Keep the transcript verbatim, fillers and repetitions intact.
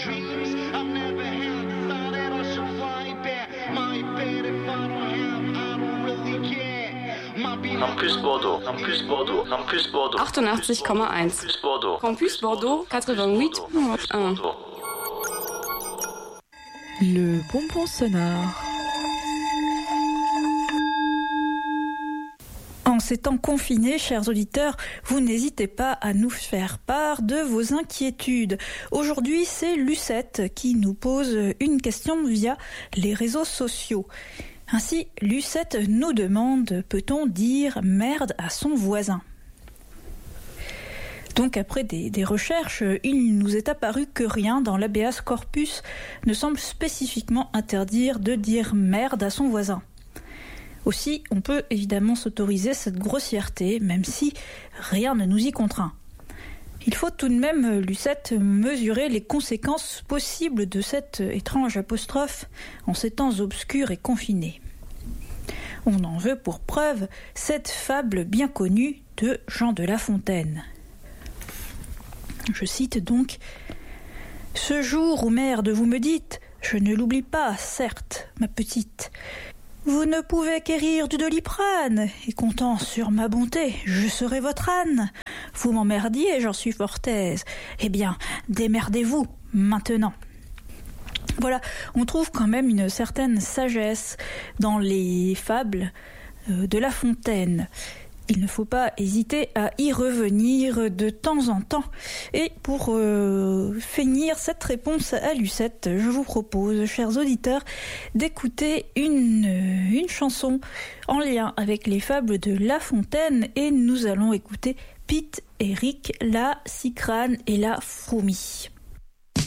dreams. I've never had the thought that I should fly back. My bad if I don't have, I don't really care. Campus Bordeaux, Campus Bordeaux, Campus Bordeaux. achtundachtzig Komma eins. Campus Bordeaux. Campus Bordeaux, quatre-vingt-huit virgule un. Le bonbon sonore. En ces temps confinés, chers auditeurs, vous n'hésitez pas à nous faire part de vos inquiétudes. Aujourd'hui, c'est Lucette qui nous pose une question via les réseaux sociaux. Ainsi, Lucette nous demande, peut-on dire merde à son voisin ? Donc après des, des recherches, il nous est apparu que rien dans l'habeas corpus ne semble spécifiquement interdire de dire merde à son voisin. Aussi, on peut évidemment s'autoriser cette grossièreté, même si rien ne nous y contraint. Il faut tout de même, Lucette, mesurer les conséquences possibles de cette étrange apostrophe en ces temps obscurs et confinés. On en veut pour preuve cette fable bien connue de Jean de La Fontaine. Je cite donc « Ce jour où merde vous me dites, je ne l'oublie pas, certes, ma petite. Vous ne pouvez quérir du Doliprane, et comptant sur ma bonté, je serai votre âne. Vous m'emmerdiez, j'en suis fort aise. Eh bien, démerdez-vous, maintenant. » Voilà, on trouve quand même une certaine sagesse dans les fables de La Fontaine. Il ne faut pas hésiter à y revenir de temps en temps. Et pour euh, finir cette réponse à Lucette, je vous propose, chers auditeurs, d'écouter une, une chanson en lien avec les fables de La Fontaine. Et nous allons écouter Pete et Rick, la Cicrane et la Fourmi.